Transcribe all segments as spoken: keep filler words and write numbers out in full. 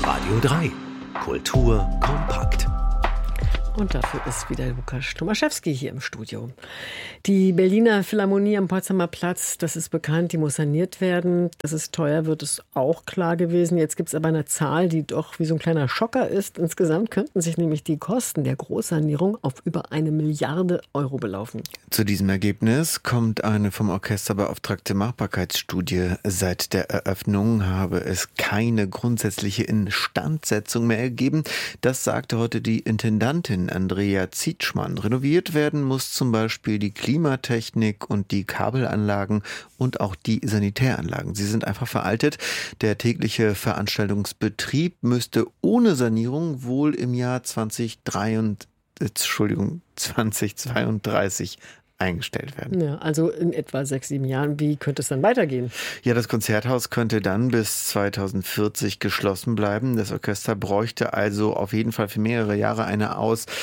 Radio drei. Kultur kompakt. Und dafür ist wieder Lukas Tomaszewski hier im Studio. Die Berliner Philharmonie am Potsdamer Platz, das ist bekannt, die muss saniert werden. Dass es teuer wird, ist auch klar gewesen. Jetzt gibt es aber eine Zahl, die doch wie so ein kleiner Schocker ist. Insgesamt könnten sich nämlich die Kosten der Großsanierung auf über eine Milliarde Euro belaufen. Zu diesem Ergebnis kommt eine vom Orchester beauftragte Machbarkeitsstudie. Seit der Eröffnung habe es keine grundsätzliche Instandsetzung mehr gegeben. Das sagte heute die Intendantin Andrea Zietschmann. Renoviert werden muss zum Beispiel die Klimatechnik und die Kabelanlagen und auch die Sanitäranlagen. Sie sind einfach veraltet. Der tägliche Veranstaltungsbetrieb müsste ohne Sanierung wohl im Jahr zweitausenddreiunddreißig, Entschuldigung, zweitausendzweiunddreißig eingestellt werden. Ja, also in etwa sechs, sieben Jahren. Wie könnte es dann weitergehen? Ja, das Konzerthaus könnte dann bis zweitausendvierzig geschlossen bleiben. Das Orchester bräuchte also auf jeden Fall für mehrere Jahre eine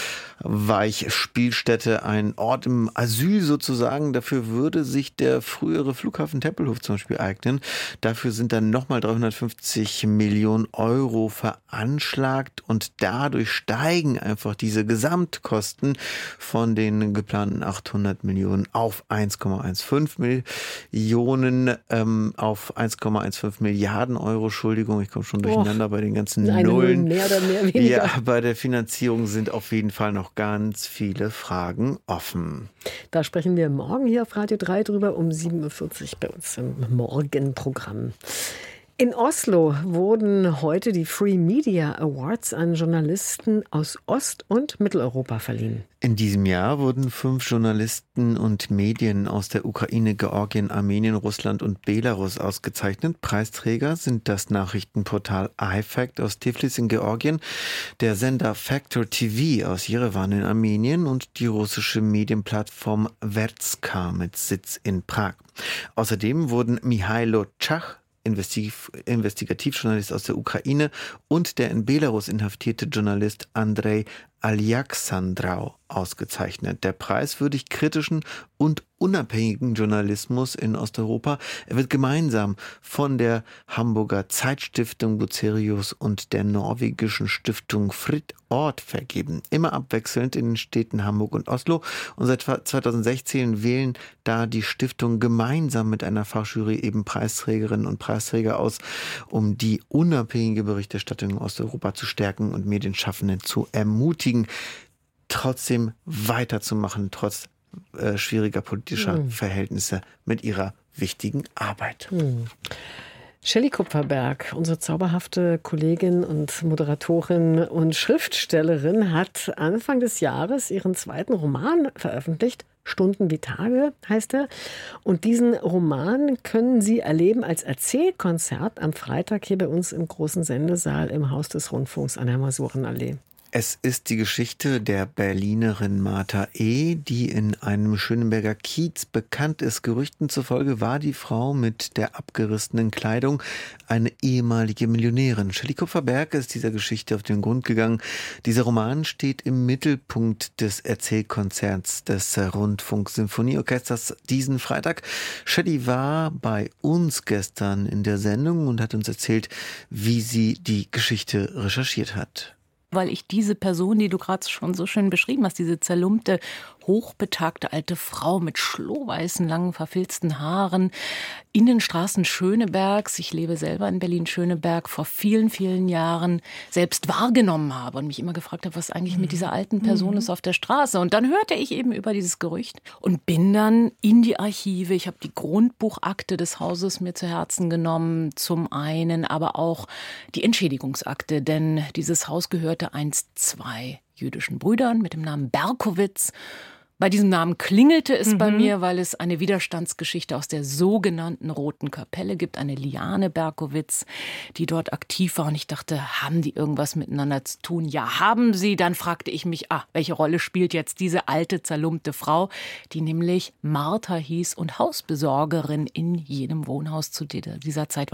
Ausweichspielstätte, ein Ort im Asyl sozusagen. Dafür würde sich der frühere Flughafen Tempelhof zum Beispiel eignen. Dafür sind dann nochmal dreihundertfünfzig Millionen Euro veranschlagt und dadurch steigen einfach diese Gesamtkosten von den geplanten achthundert Millionen auf eins Komma fünfzehn Millionen, ähm, auf eins Komma fünfzehn Milliarden Euro. Entschuldigung, ich komme schon durcheinander Och, bei den ganzen Nullen. Mehr oder mehr weniger. Ja, bei der Finanzierung sind auf jeden Fall noch ganz viele Fragen offen. Da sprechen wir morgen hier auf Radio drei drüber um sieben Uhr vierzig bei uns im Morgenprogramm. In Oslo wurden heute die Free Media Awards an Journalisten aus Ost- und Mitteleuropa verliehen. In diesem Jahr wurden fünf Journalisten und Medien aus der Ukraine, Georgien, Armenien, Russland und Belarus ausgezeichnet. Preisträger sind das Nachrichtenportal iFact aus Tiflis in Georgien, der Sender Factor T V aus Jerewan in Armenien und die russische Medienplattform Vertska mit Sitz in Prag. Außerdem wurden Mihailo Tschach, Investiv- Investigativjournalist aus der Ukraine, und der in Belarus inhaftierte Journalist Andrei Alexandrau ausgezeichnet. Der Preis würdigt kritischen und unabhängigen Journalismus in Osteuropa. Er wird gemeinsam von der Hamburger Zeitstiftung Bucerius und der norwegischen Stiftung Fritt Ort vergeben. Immer abwechselnd in den Städten Hamburg und Oslo. Und seit zweitausendsechzehn wählen da die Stiftung gemeinsam mit einer Fachjury eben Preisträgerinnen und Preisträger aus, um die unabhängige Berichterstattung in Osteuropa zu stärken und Medienschaffende zu ermutigen, trotzdem weiterzumachen, trotz äh, schwieriger politischer mhm. Verhältnisse mit ihrer wichtigen Arbeit. Mhm. Shelley Kupferberg, unsere zauberhafte Kollegin und Moderatorin und Schriftstellerin, hat Anfang des Jahres ihren zweiten Roman veröffentlicht. Stunden wie Tage heißt er. Und diesen Roman können Sie erleben als Erzählkonzert am Freitag hier bei uns im großen Sendesaal im Haus des Rundfunks an der Masurenallee. Es ist die Geschichte der Berlinerin Martha E., die in einem Schöneberger Kiez bekannt ist. Gerüchten zufolge war die Frau mit der abgerissenen Kleidung eine ehemalige Millionärin. Shelley Kupferberg ist dieser Geschichte auf den Grund gegangen. Dieser Roman steht im Mittelpunkt des Erzählkonzerts des Rundfunk-Sinfonieorchesters diesen Freitag. Shelley war bei uns gestern in der Sendung und hat uns erzählt, wie sie die Geschichte recherchiert hat. Weil ich diese Person, die du gerade schon so schön beschrieben hast, diese zerlumpte, hochbetagte alte Frau mit schlohweißen, langen, verfilzten Haaren in den Straßen Schönebergs, ich lebe selber in Berlin-Schöneberg, vor vielen, vielen Jahren selbst wahrgenommen habe und mich immer gefragt habe, was eigentlich mit dieser alten Person ist auf der Straße. Und dann hörte ich eben über dieses Gerücht und bin dann in die Archive. Ich habe die Grundbuchakte des Hauses mir zu Herzen genommen, zum einen, aber auch die Entschädigungsakte, denn dieses Haus gehörte einst zwei jüdischen Brüdern mit dem Namen Berkowitz. Bei diesem Namen klingelte es mhm. bei mir, weil es eine Widerstandsgeschichte aus der sogenannten Roten Kapelle gibt. Eine Liane Berkowitz, die dort aktiv war. Und ich dachte, haben die irgendwas miteinander zu tun? Ja, haben sie. Dann fragte ich mich, ah, welche Rolle spielt jetzt diese alte, zerlumpte Frau, die nämlich Martha hieß und Hausbesorgerin in jenem Wohnhaus zu dieser Zeit war.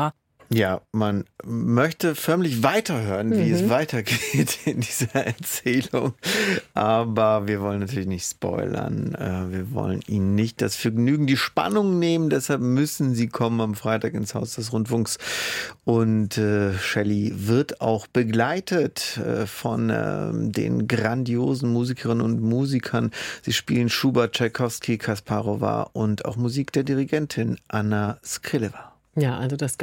Ja, man möchte förmlich weiterhören, wie mhm. es weitergeht in dieser Erzählung. Aber wir wollen natürlich nicht spoilern. Wir wollen Ihnen nicht das Vergnügen, die Spannung nehmen. Deshalb müssen Sie kommen am Freitag ins Haus des Rundfunks. Und äh, Shelley wird auch begleitet äh, von äh, den grandiosen Musikerinnen und Musikern. Sie spielen Schubert, Tschaikowski, Kasparova und auch Musik der Dirigentin Anna Skrileva. Ja, also das